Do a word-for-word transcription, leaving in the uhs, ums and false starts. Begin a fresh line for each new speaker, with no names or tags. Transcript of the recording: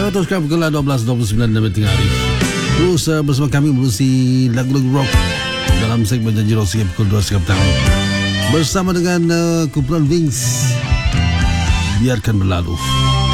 Anda teruskan pukul dua belas dua puluh sembilan tengah hari. Terus uh, bersama kami menerusi lagu-lagu rock dalam segmen Janji Rock sehingga pukul dua siang petang. Bersama dengan uh, kumpulan Wings, Biarkan Berlalu.